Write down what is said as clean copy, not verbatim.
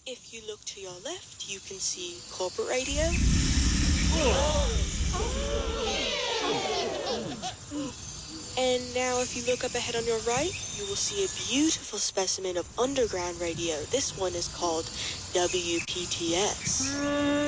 If you look to your left, you can see corporate radio. And now if you look up ahead on your right, you will see a beautiful specimen of underground radio. This one is called WPTX.